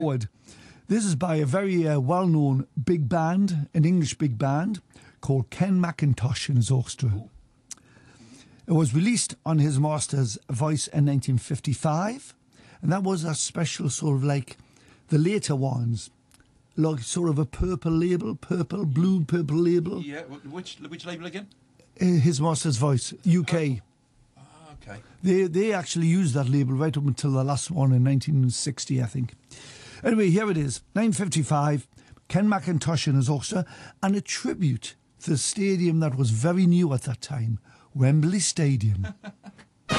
Forward. This is by a very well-known big band, an English big band, called Ken McIntosh and his Orchestra. It was released on his master's Voice in 1955, and that was a special sort of like the later ones, like sort of a purple label, blue purple label. Yeah, which label again? His master's Voice, UK. Okay. They actually used that label right up until the last one in 1960, I think. Anyway, here it is, 9:55, Ken McIntosh and his orchestra, and a tribute to the stadium that was very new at that time, Wembley Stadium.